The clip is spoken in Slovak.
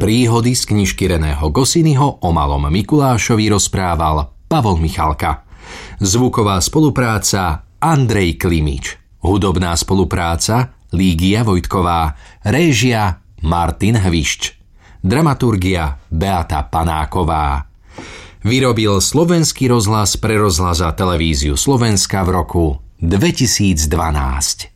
Príhody z knižky Reného Goscinnyho o malom Mikulášovi rozprával Pavol Michalka. Zvuková spolupráca Andrej Klimič. Hudobná spolupráca Lígia Vojtková. Réžia Martin Hvišč. Dramaturgia Beata Panáková. Vyrobil Slovenský rozhlas pre rozhlas a televíziu Slovenska v roku 2012.